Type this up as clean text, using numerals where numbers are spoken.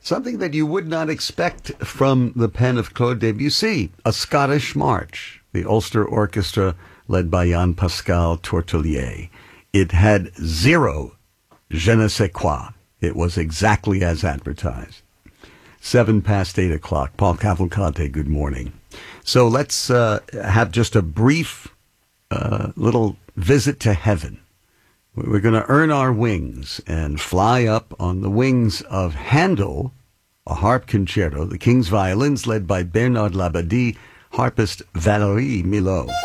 Something that you would not expect from the pen of Claude Debussy, a Scottish march, the Ulster Orchestra led by Jan Pascal Tortelier. It had zero je ne sais quoi. It was exactly as advertised. 8:07. Paul Cavalcante, good morning. So let's have just a brief little visit to heaven. We're going to earn our wings and fly up on the wings of Handel, a harp concerto, the King's Violins led by Bernard Labadie, harpist Valérie Milhaud.